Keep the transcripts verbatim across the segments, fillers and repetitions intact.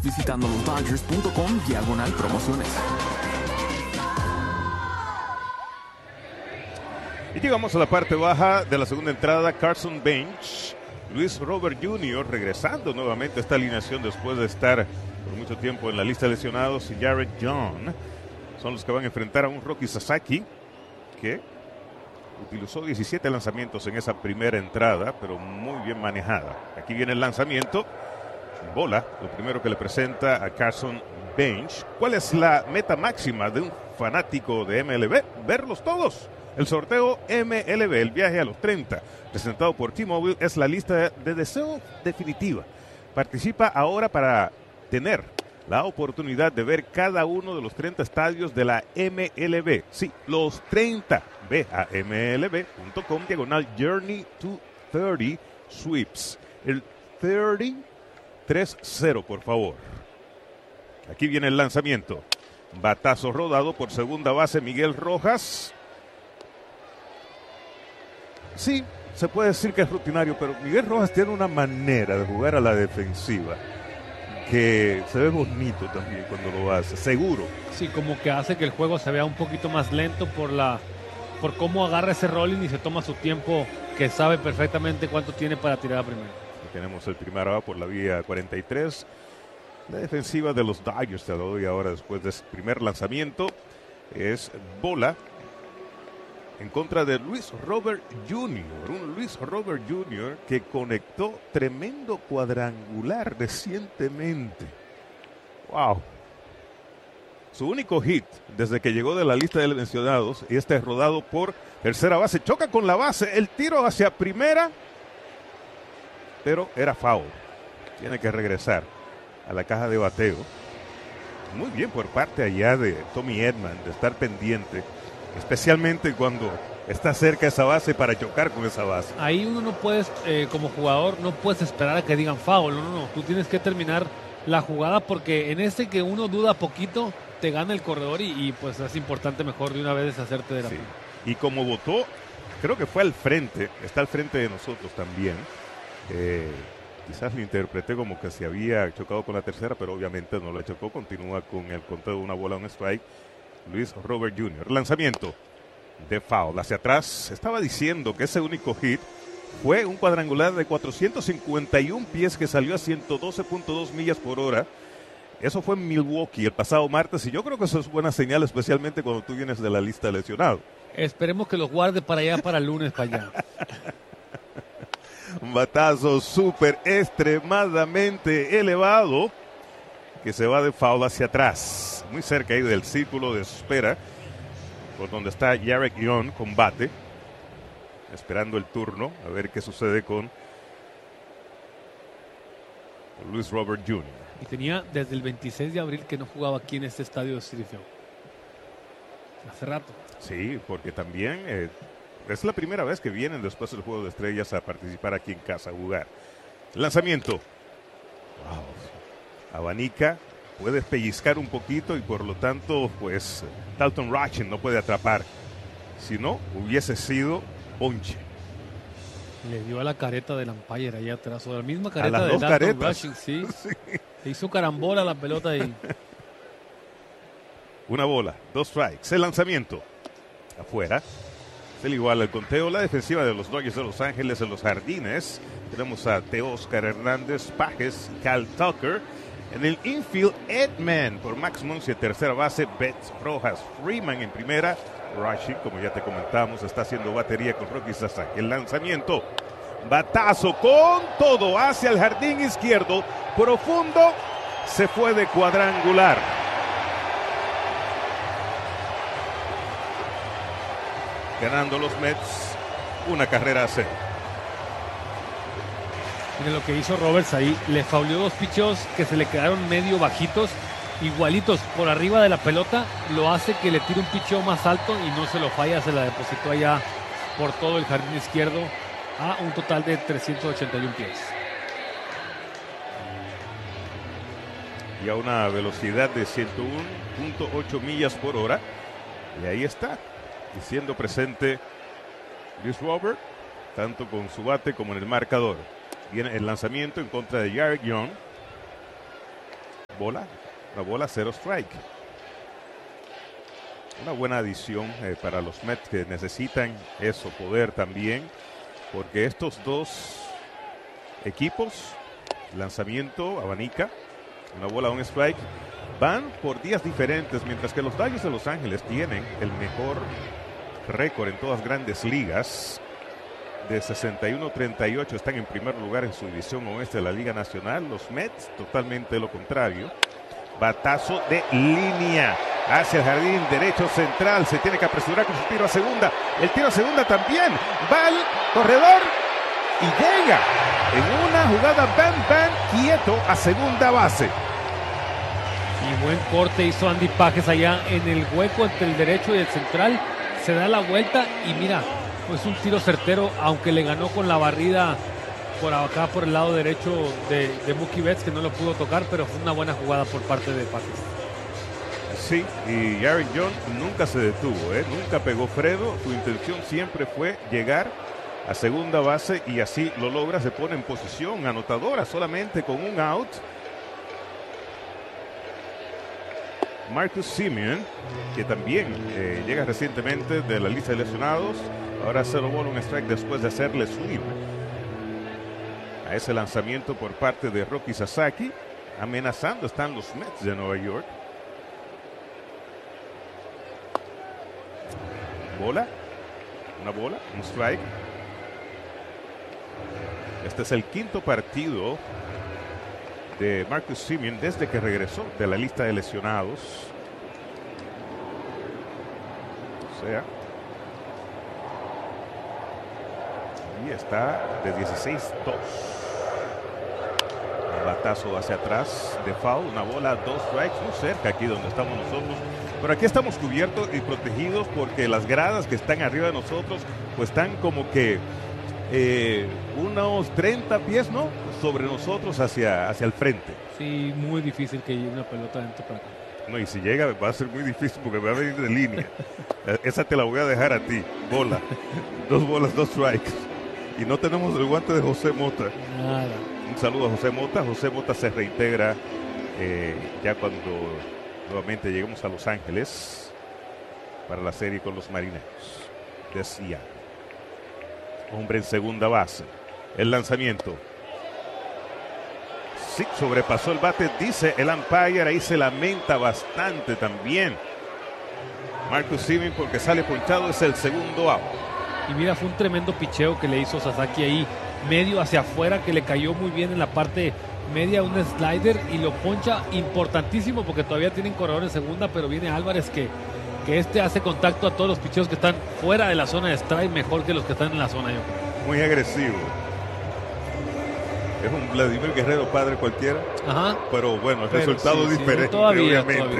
visitando los dodgers punto com diagonal promociones. Y llegamos a la parte baja de la segunda entrada. Carson Bench, Luis Robert junior regresando nuevamente a esta alineación después de estar por mucho tiempo en la lista de lesionados, y Jarrett John son los que van a enfrentar a un Roki Sasaki que utilizó diecisiete lanzamientos en esa primera entrada, pero muy bien manejada. Aquí viene el lanzamiento, bola, lo primero que le presenta a Carson Bench. ¿Cuál es la meta máxima de un fanático de M L B? Verlos todos. El sorteo M L B, el viaje a los treinta, presentado por T-Mobile, es la lista de deseo definitiva. Participa ahora para tener la oportunidad de ver cada uno de los treinta estadios de la M L B. Sí, los treinta. Ve a M L B punto com diagonal Journey to thirty Sweeps. El treinta, treinta, por favor. Aquí viene el lanzamiento. Batazo rodado por segunda base Miguel Rojas. Sí, se puede decir que es rutinario, pero Miguel Rojas tiene una manera de jugar a la defensiva que se ve bonito también cuando lo hace, seguro. Sí, como que hace que el juego se vea un poquito más lento por la por cómo agarra ese rolling y se toma su tiempo, que sabe perfectamente cuánto tiene para tirar a primero. Tenemos el primer out por la vía cuarenta y tres. La defensiva de los Dodgers, te lo doy ahora después de ese primer lanzamiento, es bola en contra de Luis Robert junior Un Luis Robert junior que conectó tremendo cuadrangular recientemente. ¡Wow! Su único hit desde que llegó de la lista de mencionados, y este es rodado por tercera base. Choca con la base, el tiro hacia primera, pero era foul. Tiene que regresar a la caja de bateo. Muy bien por parte allá de Tommy Edman, de estar pendiente, especialmente cuando está cerca esa base para chocar con esa base. Ahí uno no puedes, eh, como jugador, no puedes esperar a que digan foul. No, no, no. Tú tienes que terminar la jugada, porque en este que uno duda poquito, te gana el corredor y, y pues es importante mejor de una vez deshacerte de la sí. pelota. Y como votó, creo que fue al frente, está al frente de nosotros también. Eh, quizás lo interpreté como que se había chocado con la tercera, pero obviamente no la chocó. Continúa con el conteo de una bola, un strike. Luis Robert junior Lanzamiento de foul hacia atrás. Estaba diciendo que ese único hit fue un cuadrangular de cuatrocientos cincuenta y un pies que salió a ciento doce punto dos millas por hora. Eso fue en Milwaukee el pasado martes, y yo creo que eso es buena señal, especialmente cuando tú vienes de la lista de lesionados. Esperemos que los guarde para allá, para el lunes, para allá. Un batazo súper extremadamente elevado que se va de foul hacia atrás, muy cerca ahí del círculo de espera, por donde está Jarrett Young, combate, esperando el turno, a ver qué sucede con Luis Robert junior Y tenía desde el veintiséis de abril que no jugaba aquí en este estadio de Citi Field. Hace rato. Sí, porque también eh, es la primera vez que vienen después del Juego de Estrellas a participar aquí en casa, a jugar. Lanzamiento. Wow. Abanica, puede pellizcar un poquito y por lo tanto, pues, Dalton Rushing no puede atrapar. Si no, hubiese sido ponche. Le dio a la careta del umpire allá atrás, o la misma careta de dos Dalton caretas. Rushing, sí. Sí. Se hizo carambola la pelota ahí. Una bola, dos strikes. El lanzamiento. Afuera. Se le iguala el conteo. La defensiva de los Dodgers de Los Ángeles en los jardines. Tenemos a Teóscar Hernández, Pajes, Cal Tucker. En el infield, Edman por Max Muncy, tercera base, Betts Rojas, Freeman en primera. Rushing, como ya te comentamos, está haciendo batería con Roki Sasaki. El lanzamiento. Batazo con todo hacia el jardín izquierdo. Profundo. Se fue de cuadrangular. Ganando los Mets una carrera a cero. Mira lo que hizo Roberts ahí. Le fauleó dos picheos que se le quedaron medio bajitos, igualitos por arriba de la pelota. Lo hace que le tire un picheo más alto y no se lo falla. Se la depositó allá por todo el jardín izquierdo a un total de trescientos ochenta y un pies. Y a una velocidad de ciento uno punto ocho millas por hora. Y ahí está, diciendo presente Luis Robert, tanto con su bate como en el marcador. Viene el lanzamiento en contra de Jarrett Young. Bola, una bola, cero strike. Una buena adición eh, para los Mets, que necesitan eso, poder también, porque estos dos equipos, lanzamiento, abanica, una bola, un strike, van por días diferentes, mientras que los Dodgers de Los Ángeles tienen el mejor récord en todas grandes ligas. De sesenta y uno a treinta y ocho están en primer lugar en su división oeste de la Liga Nacional. Los Mets, totalmente lo contrario. Batazo de línea hacia el jardín derecho central. Se tiene que apresurar con su tiro a segunda. El tiro a segunda también. Va al corredor y llega en una jugada bam bam quieto a segunda base. Y buen corte hizo Andy Pages allá en el hueco entre el derecho y el central. Se da la vuelta y mira, pues un tiro certero, aunque le ganó con la barrida por acá, por el lado derecho de, de Mookie Betts, que no lo pudo tocar, pero fue una buena jugada por parte de Pages. Sí, y Aaron Jones nunca se detuvo, ¿eh? Nunca pegó freno. Su intención siempre fue llegar a segunda base y así lo logra. Se pone en posición anotadora solamente con un out. Marcus Semien, que también eh, llega recientemente de la lista de lesionados. Ahora cero bola, un strike después de hacerle swing a ese lanzamiento por parte de Roki Sasaki. Amenazando están los Mets de Nueva York. Bola, una bola, un strike. Este es el quinto partido de Marcus Semien desde que regresó de la lista de lesionados. O sea, y está de dieciséis dos. Un batazo hacia atrás de foul, una bola, dos strikes, muy cerca aquí donde estamos nosotros. Pero aquí estamos cubiertos y protegidos porque las gradas que están arriba de nosotros pues están como que eh, unos treinta pies, ¿no?, sobre nosotros hacia, hacia el frente. Sí, muy difícil que llegue una pelota dentro para acá. No, y si llega va a ser muy difícil porque va a venir de línea. Esa te la voy a dejar a ti. Bola. Dos bolas, dos strikes. Y no tenemos el guante de José Mota. Nada. Un saludo a José Mota. José Mota se reintegra eh, ya cuando nuevamente lleguemos a Los Ángeles para la serie con los Marineros de Seattle. Hombre en segunda base. El lanzamiento. Sí, sobrepasó el bate, dice el umpire. Ahí se lamenta bastante también Marcus Semien porque sale ponchado. Es el segundo out. Y mira, fue un tremendo picheo que le hizo Sasaki ahí, medio hacia afuera, que le cayó muy bien en la parte media, un slider, y lo poncha importantísimo porque todavía tienen corredor en segunda, pero viene Álvarez que, que este hace contacto a todos los picheos que están fuera de la zona de strike mejor que los que están en la zona. Yo creo. Muy agresivo. Es un Vladimir Guerrero padre cualquiera. Ajá. Pero bueno, el pero resultado sí, es diferente, sí, todavía, obviamente. todavía.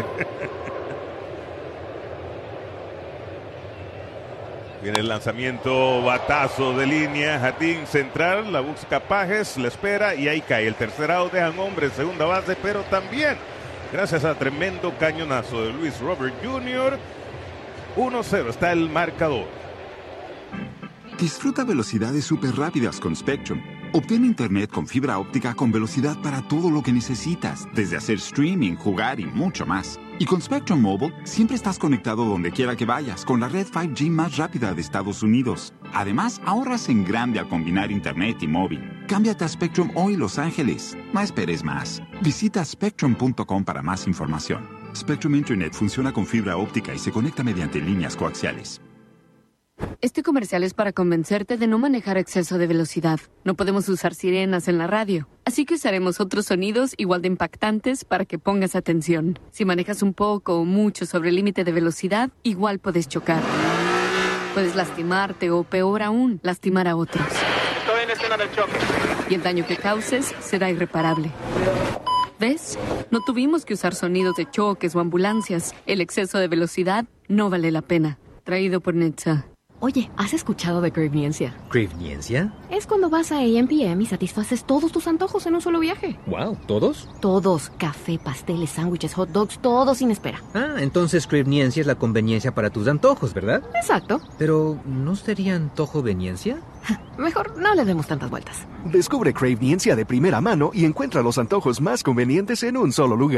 Viene el lanzamiento, batazo de línea, jardín central, la busca Pages, le espera y ahí cae. El tercer out, dejan hombre en segunda base, pero también, gracias a tremendo cañonazo de Luis Robert junior, uno cero está el marcador. Disfruta velocidades súper rápidas con Spectrum. Obtén internet con fibra óptica con velocidad para todo lo que necesitas, desde hacer streaming, jugar y mucho más. Y con Spectrum Mobile, siempre estás conectado donde quiera que vayas, con la red cinco G más rápida de Estados Unidos. Además, ahorras en grande al combinar internet y móvil. Cámbiate a Spectrum hoy, Los Ángeles. No esperes más. Visita spectrum punto com para más información. Spectrum Internet funciona con fibra óptica y se conecta mediante líneas coaxiales. Este comercial es para convencerte de no manejar a exceso de velocidad. No podemos usar sirenas en la radio, así que usaremos otros sonidos igual de impactantes para que pongas atención. Si manejas un poco o mucho sobre el límite de velocidad, igual puedes chocar. Puedes lastimarte o, peor aún, lastimar a otros. Estoy en escena del choque. Y el daño que causes será irreparable. ¿Ves? No tuvimos que usar sonidos de choques o ambulancias. El exceso de velocidad no vale la pena. Traído por Netza. Oye, ¿has escuchado de Crevniencia? ¿Crevniencia? Es cuando vas a A M P M y satisfaces todos tus antojos en un solo viaje. Wow, ¿todos? Todos. Café, pasteles, sándwiches, hot dogs, todo sin espera. Ah, entonces Crevniencia es la conveniencia para tus antojos, ¿verdad? Exacto. Pero, ¿no sería antojoveniencia? Mejor no le demos tantas vueltas. Descubre Crevniencia de primera mano y encuentra los antojos más convenientes en un solo lugar.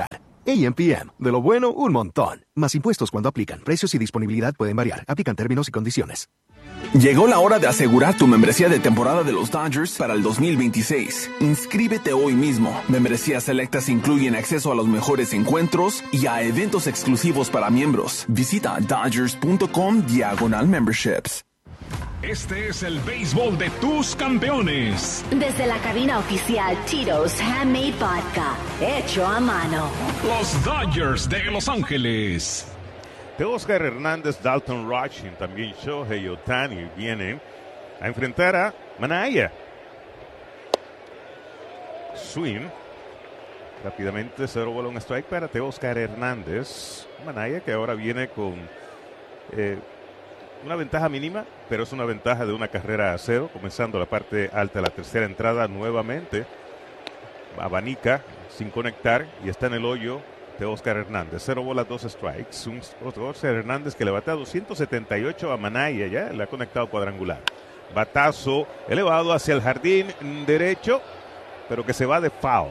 A M P M, de lo bueno, un montón. Más impuestos cuando aplican. Precios y disponibilidad pueden variar. Aplican términos y condiciones. Llegó la hora de asegurar tu membresía de temporada de los Dodgers para el dos mil veintiséis. Inscríbete hoy mismo. Membresías selectas incluyen acceso a los mejores encuentros y a eventos exclusivos para miembros. Visita dodgers punto com diagonal memberships. Este es el béisbol de tus campeones. Desde la cabina oficial Tito's Handmade Vodka, hecho a mano. Los Dodgers de Los Ángeles. Teóscar Hernández, Dalton Rushing, también Shohei Ohtani vienen a enfrentar a Manaya. Swing. Rápidamente, cero bola, un strike para Teóscar Hernández. Manaya que ahora viene con eh, una ventaja mínima, pero es una ventaja de una carrera a cero, comenzando la parte alta de la tercera entrada nuevamente. Abanica sin conectar y está en el hoyo Teóscar Hernández. Cero bolas, dos strikes. Un Teóscar Hernández que le batea doscientos setenta y ocho a Manaya, ya le ha conectado cuadrangular. Batazo elevado hacia el jardín derecho, pero que se va de foul.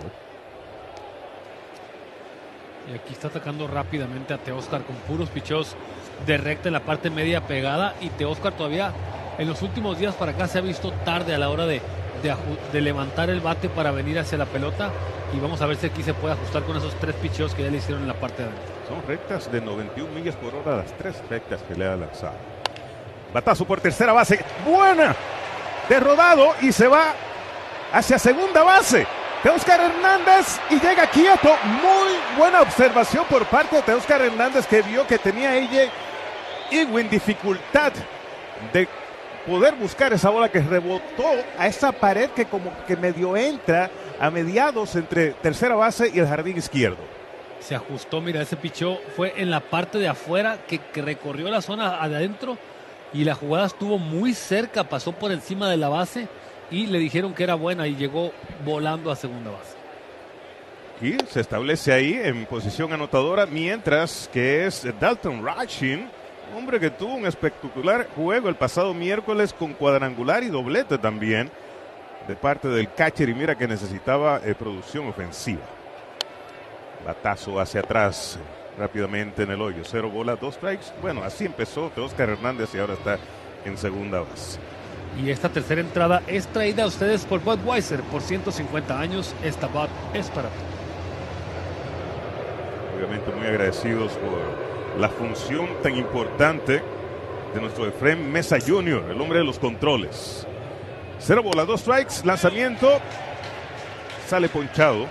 Y aquí está atacando rápidamente a Teóscar con puros picheos de recta en la parte media pegada. Y Teóscar todavía en los últimos días para acá se ha visto tarde a la hora de, de, de levantar el bate para venir hacia la pelota. Y vamos a ver si aquí se puede ajustar con esos tres picheos que ya le hicieron en la parte de adentro. Son rectas de noventa y una millas por hora, las tres rectas que le ha lanzado. Batazo por tercera base. Buena. De rodado y se va hacia segunda base. Teóscar Hernández y llega quieto. Muy buena observación por parte de Teóscar Hernández, que vio que tenía ella en dificultad de poder buscar esa bola que rebotó a esa pared que como que medio entra a mediados entre tercera base y el jardín izquierdo. Se ajustó, mira, ese picheo fue en la parte de afuera que, que recorrió la zona adentro y la jugada estuvo muy cerca, pasó por encima de la base y le dijeron que era buena y llegó volando a segunda base. Y se establece ahí en posición anotadora, mientras que es Dalton Rushing, hombre que tuvo un espectacular juego el pasado miércoles con cuadrangular y doblete también de parte del catcher, y mira que necesitaba eh, producción ofensiva. Batazo hacia atrás rápidamente en el hoyo, cero bolas, dos strikes. Bueno, así empezó Teóscar Hernández y ahora está en segunda base. Y esta tercera entrada es traída a ustedes por Budweiser. Por ciento cincuenta años, esta Bud es para ti. Obviamente muy agradecidos por la función tan importante de nuestro Efraín Mesa junior, el hombre de los controles. Cero bola, dos strikes, lanzamiento, sale ponchado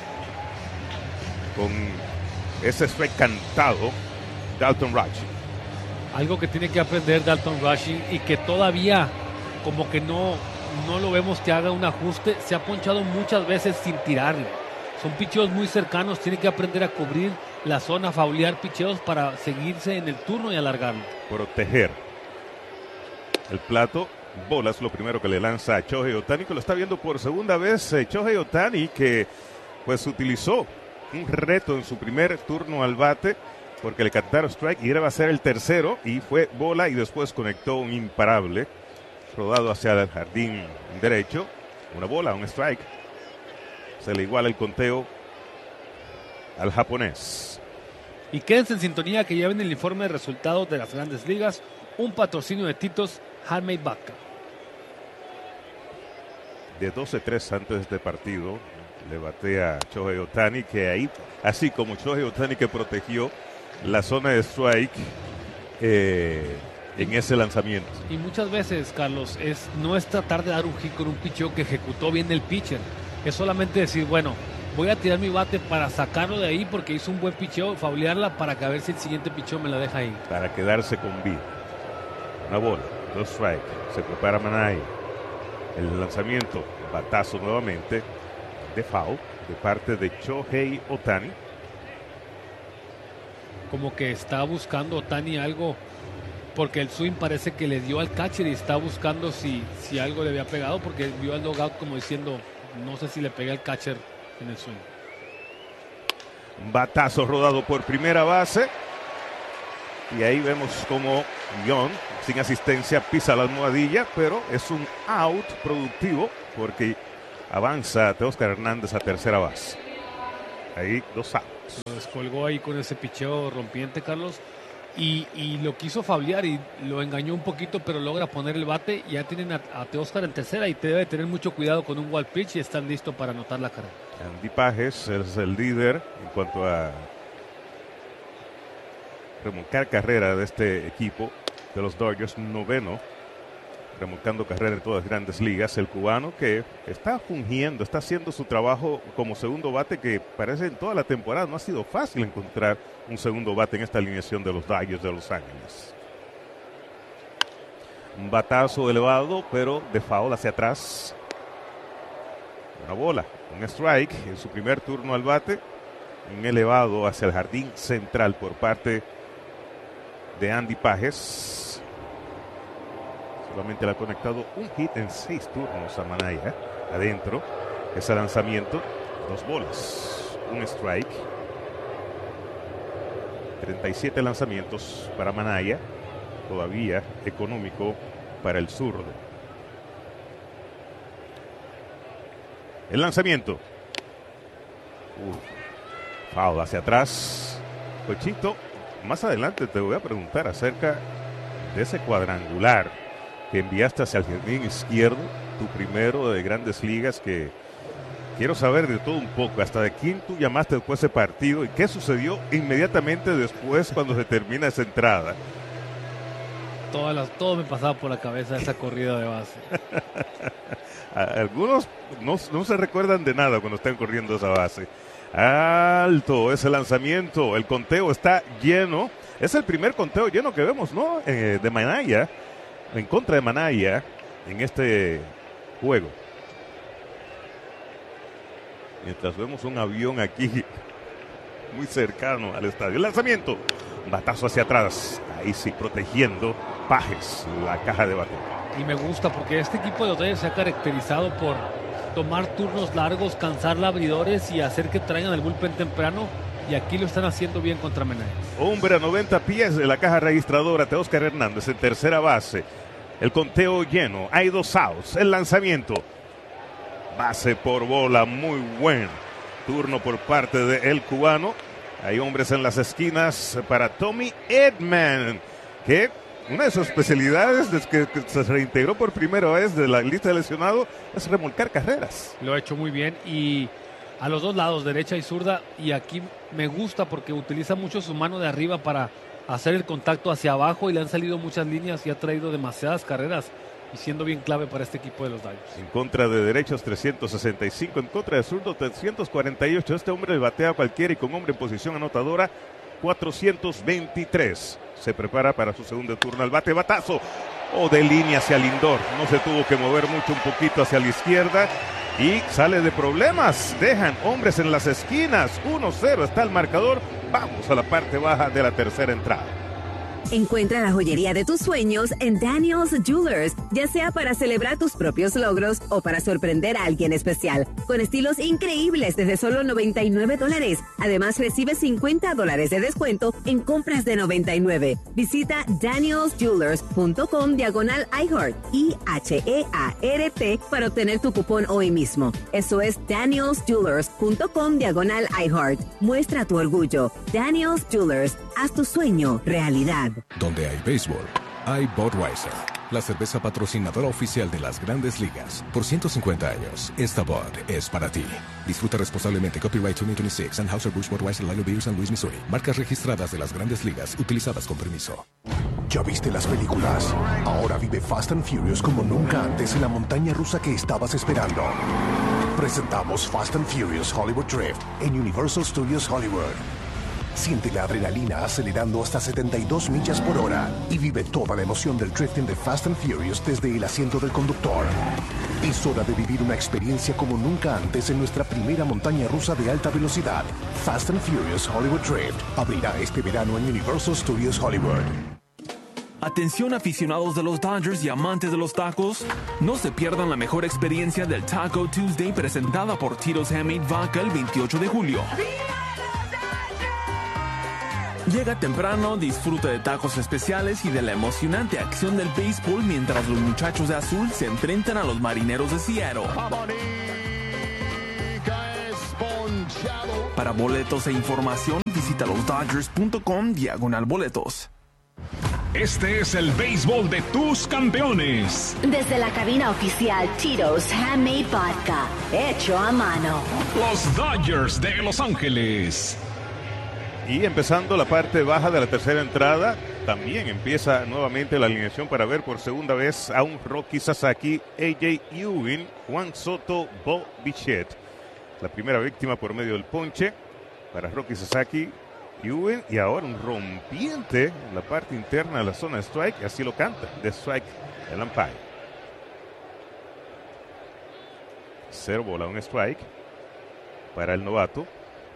con ese strike cantado Dalton Rushing. Algo que tiene que aprender Dalton Rushing y que todavía como que no, no lo vemos que haga un ajuste, se ha ponchado muchas veces sin tirarle. Son picheos muy cercanos, tiene que aprender a cubrir la zona, faulear picheos para seguirse en el turno y alargarlo. Proteger el plato. Bola es lo primero que le lanza a Shohei Ohtani, que lo está viendo por segunda vez. eh, Shohei Ohtani, que pues utilizó un reto en su primer turno al bate porque le cantaron strike y era va a ser el tercero y fue bola, y después conectó un imparable rodado hacia el jardín derecho. Una bola, un strike. Se le iguala el conteo al japonés. Y quédense en sintonía que lleven el informe de resultados de las Grandes Ligas, un patrocinio de Tito's Handmade Vodka. De doce tres antes de este partido le batea a Shohei Ohtani, que ahí, así como Shohei Ohtani que protegió la zona de strike eh, en ese lanzamiento. Y muchas veces, Carlos, es no es tratar de dar un hit con un picheo que ejecutó bien el pitcher, es solamente decir, bueno, voy a tirar mi bate para sacarlo de ahí porque hizo un buen picheo, faulearla para que a ver si el siguiente picheo me la deja ahí. Para quedarse con vida. Una bola, dos strike, se prepara Manaya. El lanzamiento, batazo nuevamente de foul de parte de Shohei Ohtani. Como que está buscando Ohtani algo, porque el swing parece que le dio al catcher y está buscando si, si algo le había pegado, porque vio al dugout como diciendo, no sé si le pegué al catcher en el swing. Batazo rodado por primera base. Y ahí vemos como Young, sin asistencia, pisa la almohadilla, pero es un out productivo porque avanza Teóscar Hernández a tercera base. Ahí dos outs. colgó ahí con ese picheo rompiente, Carlos. Y, y lo quiso faulear y lo engañó un poquito, pero logra poner el bate. Ya tienen a, a Teóscar en tercera y te debe tener mucho cuidado con un wild pitch y están listos para anotar la carrera. Andy Pages es el líder en cuanto a remolcar carrera de este equipo de los Dodgers, noveno, remolcando carrera en todas las grandes ligas. El cubano que está fungiendo, está haciendo su trabajo como segundo bate, que parece en toda la temporada no ha sido fácil encontrar un segundo bate en esta alineación de los Dodgers de Los Ángeles. Un batazo elevado, pero de foul hacia atrás. Una bola, un strike en su primer turno al bate. Un elevado hacia el jardín central por parte de Andy Pages. Solamente le ha conectado un hit en seis turnos a Manaya. Adentro, ese lanzamiento, dos bolas, un strike. treinta y siete lanzamientos para Manaya. Todavía económico para el zurdo. El lanzamiento. Uh, foul hacia atrás. Cochito, más adelante te voy a preguntar acerca de ese cuadrangular que enviaste hacia el jardín izquierdo, tu primero de Grandes Ligas, que quiero saber de todo un poco, hasta de quién tú llamaste después de ese partido y qué sucedió inmediatamente después cuando se termina esa entrada. Todas las, todo me pasaba por la cabeza esa corrida de base. Algunos no, no se recuerdan de nada cuando están corriendo esa base. Alto ese lanzamiento, el conteo está lleno. Es el primer conteo lleno que vemos, ¿no? Eh, de Manaya, en contra de Manaya, en este juego. Mientras vemos un avión aquí muy cercano al estadio. El lanzamiento, batazo hacia atrás, ahí sí, protegiendo Pages, la caja de bateo. Y me gusta porque este equipo de los Dodgers se ha caracterizado por tomar turnos largos, cansar labridores y hacer que traigan el bullpen temprano, y aquí lo están haciendo bien contra Manaya. Hombre a noventa pies de la caja registradora, Teóscar Hernández en tercera base. El conteo lleno, hay dos outs, el lanzamiento, base por bola, muy buen turno por parte del cubano. Hay hombres en las esquinas para Tommy Edman, que una de sus especialidades desde que se reintegró por primera vez de la lista de lesionados es remolcar carreras. Lo ha hecho muy bien y a los dos lados, derecha y zurda, y aquí me gusta porque utiliza mucho su mano de arriba para hacer el contacto hacia abajo y le han salido muchas líneas y ha traído demasiadas carreras y siendo bien clave para este equipo de los Dodgers. En contra de derechos trescientos sesenta y cinco, en contra de zurdo trescientos cuarenta y ocho. Este hombre batea a cualquiera y con hombre en posición anotadora cuatrocientos veintitrés. Se prepara para su segundo turno al bate, batazo o oh, de línea hacia Lindor. No se tuvo que mover mucho, un poquito hacia la izquierda y sale de problemas. Dejan hombres en las esquinas. uno cero está el marcador. Vamos a la parte baja de la tercera entrada. Encuentra la joyería de tus sueños en Daniel's Jewelers, ya sea para celebrar tus propios logros o para sorprender a alguien especial, con estilos increíbles desde solo noventa y nueve dólares. Además, recibe cincuenta dólares de descuento en compras de noventa y nueve. Visita daniels jewelers punto com diagonal iHeart, I H E A R T, para obtener tu cupón hoy mismo. Eso es daniels jewelers punto com diagonal iHeart. Muestra tu orgullo. Daniel's Jewelers, haz tu sueño realidad. Donde hay béisbol, hay Budweiser, la cerveza patrocinadora oficial de las Grandes Ligas. Por ciento cincuenta años, esta Bud es para ti. Disfruta responsablemente. Copyright dos mil veintiséis. Anheuser-Busch Budweiser Line of Beer, San Luis, Missouri. Marcas registradas de las Grandes Ligas, utilizadas con permiso. ¿Ya viste las películas? Ahora vive Fast and Furious como nunca antes en la montaña rusa que estabas esperando. Presentamos Fast and Furious Hollywood Drift en Universal Studios Hollywood. Siente la adrenalina acelerando hasta setenta y dos millas por hora y vive toda la emoción del drifting de Fast and Furious desde el asiento del conductor. Es hora de vivir una experiencia como nunca antes en nuestra primera montaña rusa de alta velocidad. Fast and Furious Hollywood Drift abrirá este verano en Universal Studios Hollywood. Atención aficionados de los Dodgers y amantes de los tacos, no se pierdan la mejor experiencia del Taco Tuesday presentada por Tito's Handmade Vodka el veintiocho de julio. Llega temprano, disfruta de tacos especiales y de la emocionante acción del béisbol mientras los muchachos de azul se enfrentan a los marineros de Seattle. Para boletos e información, visita los dodgers punto com diagonal boletos. Este es el béisbol de tus campeones. Desde la cabina oficial Tito's Handmade Vodka, hecho a mano. Los Dodgers de Los Ángeles. Y empezando la parte baja de la tercera entrada, también empieza nuevamente la alineación para ver por segunda vez a un Rocky Sasaki, A J Ewing, Juan Soto, Bo Bichette. La primera víctima por medio del ponche para Rocky Sasaki, Ewing, y ahora un rompiente en la parte interna de la zona de strike, así lo canta, de strike el umpire. Cero bola, un strike para el novato.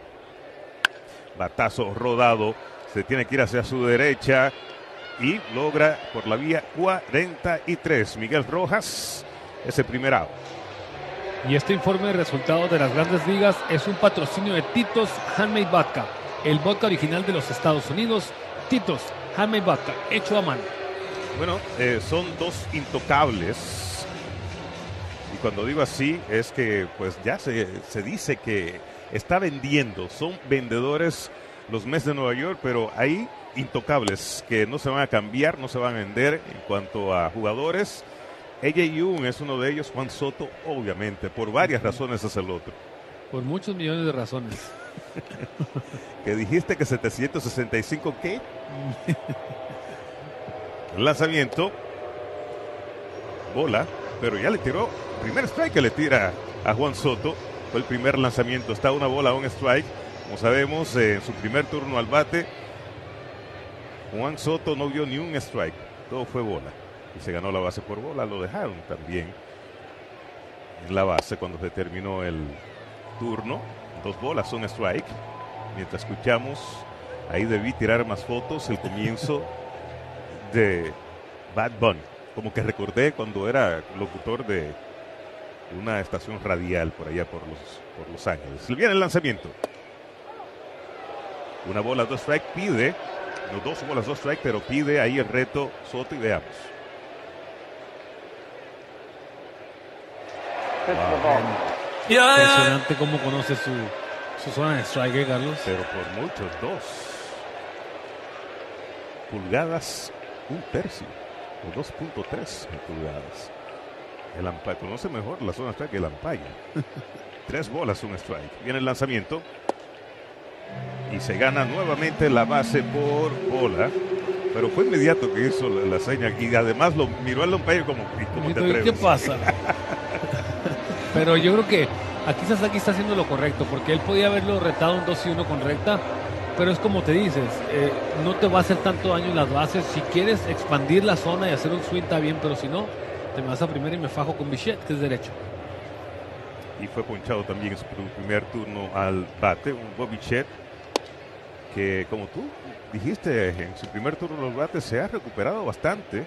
Batazo rodado, se tiene que ir hacia su derecha y logra por la vía cuarenta y tres. Miguel Rojas, ese primer out. Y este informe de resultados de las Grandes Ligas es un patrocinio de Tito's Handmade Vodka, el vodka original de los Estados Unidos. Tito's Handmade Vodka, hecho a mano. Bueno, eh, son dos intocables. Y cuando digo así es que pues ya se, se dice que está vendiendo, son vendedores los Mets de Nueva York, pero hay intocables que no se van a cambiar, no se van a vender en cuanto a jugadores. A J Ewing es uno de ellos, Juan Soto, obviamente, por varias razones es el otro. Por muchos millones de razones. ¿Que dijiste que setecientos sesenta y cinco qué? El lanzamiento, bola, pero ya le tiró, primer strike que le tira a Juan Soto. Fue el primer lanzamiento, está una bola, un strike. Como sabemos, eh, en su primer turno al bate, Juan Soto no vio ni un strike, todo fue bola. Y se ganó la base por bola, lo dejaron también en la base cuando se terminó el turno. Dos bolas, un strike. Mientras escuchamos, ahí debí tirar más fotos, el comienzo de Bad Bunny. Como que recordé cuando era locutor de una estación radial por allá por los, por Los Ángeles. Viene el lanzamiento. Una bola, dos strike, pide, no, dos bolas, dos strike, pero pide ahí el reto Soto y veamos. Wow. Impresionante cómo conoce su, su zona de strike, ¿eh, Carlos? Pero por muchos, dos pulgadas, un tercio, o dos punto tres pulgadas. El umpire conoce mejor la zona de strike que el umpire. Tres bolas, un strike. Viene el lanzamiento. Y se gana nuevamente la base por bola. Pero fue inmediato que hizo la, la señal. Y además lo miró al umpire como, como te atreves. ¿Qué pasa? Pero yo creo que aquí Sasaki está haciendo lo correcto. Porque él podía haberlo retado un dos y uno con recta. Pero es como te dices, eh, no te va a hacer tanto daño en las bases. Si quieres expandir la zona y hacer un swing está bien. Pero si no, te me vas a primera y me fajo con Bichette, que es derecho. Y fue ponchado también en su primer turno al bate, un Bo Bichette, que como tú dijiste, en su primer turno al bate se ha recuperado bastante.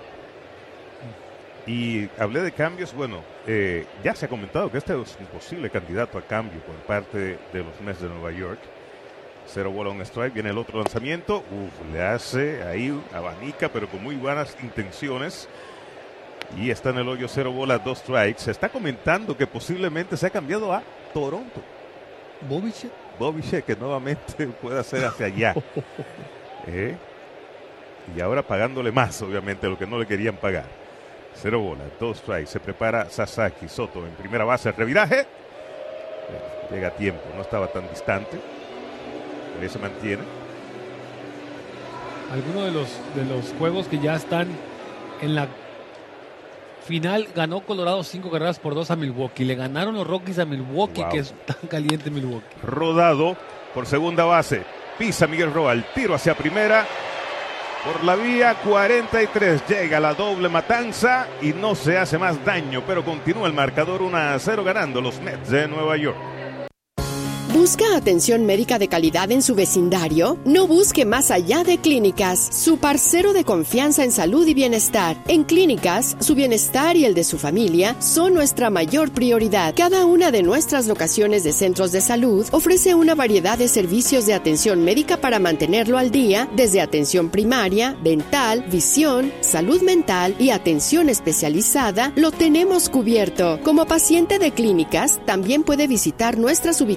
Y hablé de cambios, bueno, eh, ya se ha comentado que este es un posible candidato a cambio por parte de los Mets de Nueva York. Cero bola, un strike, viene el otro lanzamiento, uf, le hace ahí abanica, pero con muy buenas intenciones. Y está en el hoyo, cero bola, dos strikes. Se está comentando que posiblemente se ha cambiado a Toronto. Bo Bichette. Bo Bichette, que nuevamente pueda ser hacia allá. ¿Eh? Y ahora pagándole más, obviamente, lo que no le querían pagar. Cero bola, dos strikes. Se prepara Sasaki. Soto en primera base, el reviraje. Llega a tiempo, no estaba tan distante. Ahí se mantiene. Algunos de los, de los juegos que ya están en la final, ganó Colorado cinco carreras por dos a Milwaukee. Le ganaron los Rockies a Milwaukee, wow, que es tan caliente Milwaukee. Rodado por segunda base. Pisa Miguel Roa, el tiro hacia primera. Por la vía cuarenta y tres. Llega la doble matanza y no se hace más daño, pero continúa el marcador uno a cero ganando los Mets de Nueva York. ¿Busca atención médica de calidad en su vecindario? No busque más allá de Clínicas, su parcero de confianza en salud y bienestar. En Clínicas, su bienestar y el de su familia son nuestra mayor prioridad. Cada una de nuestras locaciones de centros de salud ofrece una variedad de servicios de atención médica para mantenerlo al día, desde atención primaria, dental, visión, salud mental y atención especializada, lo tenemos cubierto. Como paciente de Clínicas, también puede visitar nuestras ubicaciones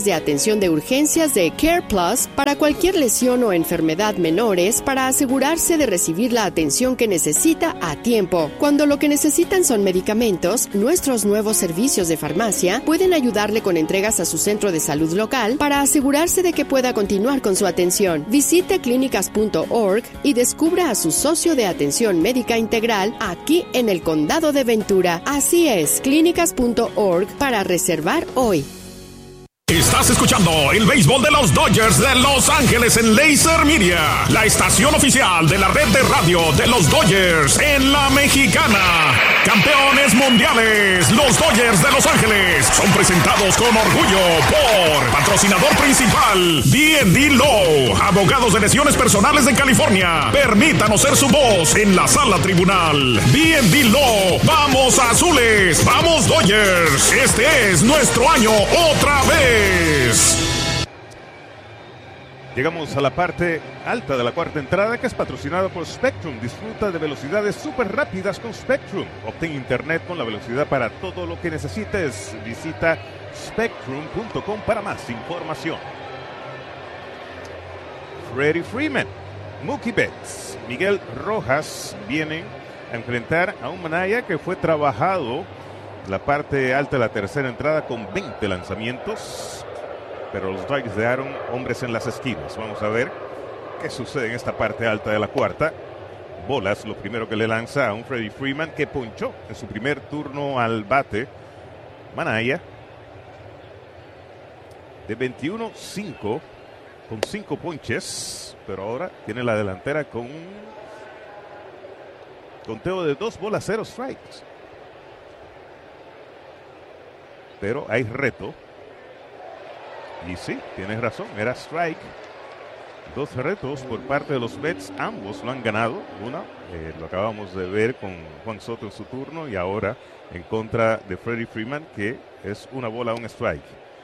de atención de urgencias de Care Plus para cualquier lesión o enfermedad menores para asegurarse de recibir la atención que necesita a tiempo. Cuando lo que necesitan son medicamentos, nuestros nuevos servicios de farmacia pueden ayudarle con entregas a su centro de salud local para asegurarse de que pueda continuar con su atención. Visite clínicas punto org y descubra a su socio de atención médica integral aquí en el condado de Ventura. Así es, clínicas punto org para reservar hoy. Estás escuchando el béisbol de los Dodgers de Los Ángeles en Laser Media, la estación oficial de la red de radio de los Dodgers en la Mexicana. Campeones mundiales, los Dodgers de Los Ángeles son presentados con orgullo por patrocinador principal D and D Law, abogados de lesiones personales en California. Permítanos ser su voz en la sala tribunal. D and D Law, vamos azules, vamos Dodgers. Este es nuestro año otra vez. Llegamos a la parte alta de la cuarta entrada, que es patrocinada por Spectrum. Disfruta de velocidades súper rápidas con Spectrum. Obtén internet con la velocidad para todo lo que necesites. Visita spectrum punto com para más información. Freddie Freeman, Mookie Betts, Miguel Rojas vienen a enfrentar a un Manaya que fue trabajado en la parte alta de la tercera entrada con veinte lanzamientos. Pero los Dodgers dejaron hombres en las esquinas. Vamos a ver qué sucede en esta parte alta de la cuarta. Bolas, lo primero que le lanza a un Freddie Freeman que ponchó en su primer turno al bate. Manaya de veintiuno cinco con cinco ponches, pero ahora tiene la delantera con un conteo de dos bolas, cero strikes. Pero hay reto. Y sí, tienes razón, era strike. Dos retos por parte de los Mets, ambos lo han ganado. Una, eh, lo acabamos de ver con Juan Soto en su turno, y ahora en contra de Freddie Freeman, que es una bola, un strike.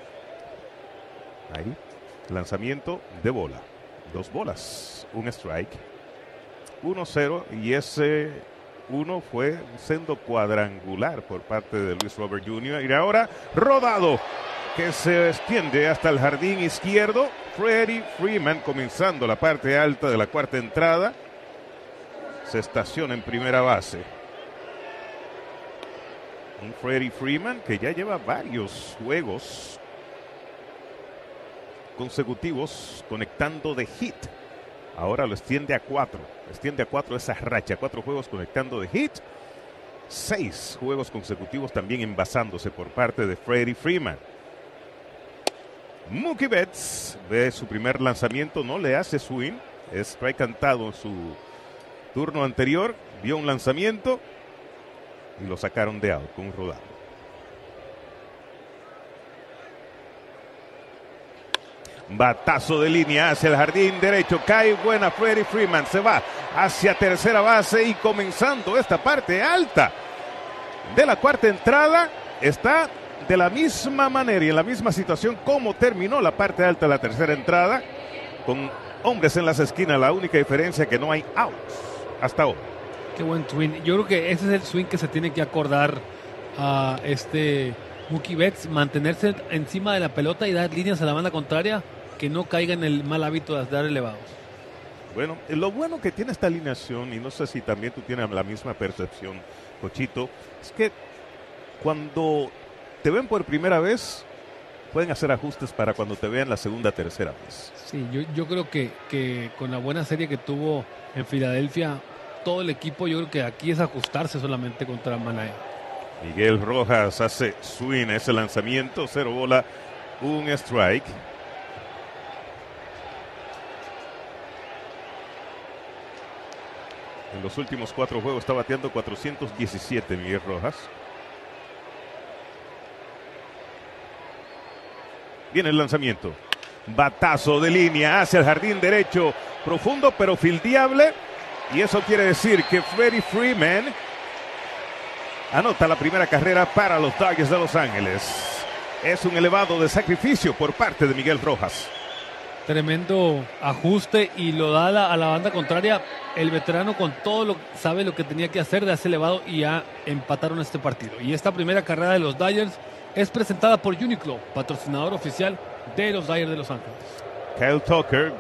Ahí, lanzamiento de bola. Dos bolas, un strike. uno cero, y ese uno fue un sendo cuadrangular por parte de Luis Robert junior Y ahora, rodado, que se extiende hasta el jardín izquierdo. Freddie Freeman comenzando la parte alta de la cuarta entrada. Se estaciona en primera base. Un Freddie Freeman que ya lleva varios juegos consecutivos conectando de hit. Ahora lo extiende a cuatro. Extiende a cuatro esa racha. Cuatro juegos conectando de hit. Seis juegos consecutivos también envasándose por parte de Freddie Freeman. Mookie Betts ve su primer lanzamiento, no le hace swing, es strike cantado en su turno anterior, vio un lanzamiento y lo sacaron de out con un rodado. Batazo de línea hacia el jardín derecho, cae buena Freddie Freeman, se va hacia tercera base y comenzando esta parte alta de la cuarta entrada, está de la misma manera y en la misma situación como terminó la parte alta de la tercera entrada, con hombres en las esquinas. La única diferencia es que no hay outs hasta ahora. Qué buen swing. Yo creo que ese es el swing que se tiene que acordar a este Mookie Betts, mantenerse encima de la pelota y dar líneas a la banda contraria, que no caiga en el mal hábito de dar elevados. Bueno, lo bueno que tiene esta alineación, y no sé si también tú tienes la misma percepción, Cochito, es que cuando te ven por primera vez, pueden hacer ajustes para cuando te vean la segunda, tercera vez. Sí, yo, yo creo que, que con la buena serie que tuvo en Filadelfia, todo el equipo, yo creo que aquí es ajustarse solamente contra Manaya. Miguel Rojas hace swing a ese lanzamiento, cero bola, un strike. En los últimos cuatro juegos está bateando cuatrocientos diecisiete Miguel Rojas. Viene el lanzamiento. Batazo de línea hacia el jardín derecho. Profundo pero fildeable. Y eso quiere decir que Freddie Freeman anota la primera carrera para los Dodgers de Los Ángeles. Es un elevado de sacrificio por parte de Miguel Rojas. Tremendo ajuste y lo da a la, a la banda contraria. El veterano con todo lo sabe lo que tenía que hacer de hacer elevado y ya empataron este partido. Y esta primera carrera de los Dodgers es presentada por Uniqlo, patrocinador oficial de los Dodgers de Los Ángeles. Kyle Tucker